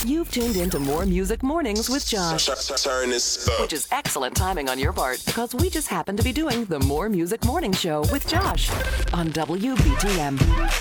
You've tuned into More Music Mornings with Josh, Turn this up. which is excellent timing on your part because we just happen to be doing the More Music Morning Show with Josh on WBTM.